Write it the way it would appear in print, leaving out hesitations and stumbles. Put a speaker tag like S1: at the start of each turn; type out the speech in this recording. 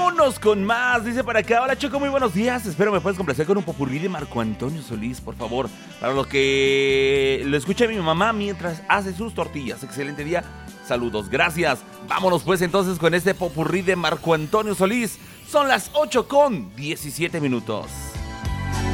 S1: Vámonos con más, dice para acá. Hola Choco, muy buenos días. Espero me puedes complacer con un popurrí de Marco Antonio Solís, por favor. Para lo que lo escucha mi mamá mientras hace sus tortillas. Excelente día, saludos, gracias. Vámonos pues entonces con este popurrí de Marco Antonio Solís. Son las 8:17 minutos.